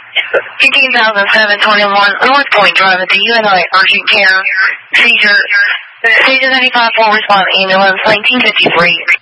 15721 North Point Drive at the UNI Urgent Care. Seizure 95 full response ambulance 1953.